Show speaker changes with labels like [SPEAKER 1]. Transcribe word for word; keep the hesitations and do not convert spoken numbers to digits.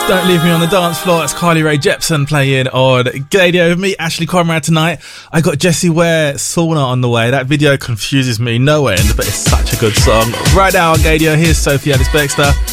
[SPEAKER 1] Don't Leave Me on the Dance Floor. It's Carly Rae Jepsen playing on Gadio with me, Ashley Conrad, tonight. I got Jessie Ware, Sauna on the way. That video confuses me no end, but it's such a good song. Right now on Gadio, here's Sophie Ellis-Bextor.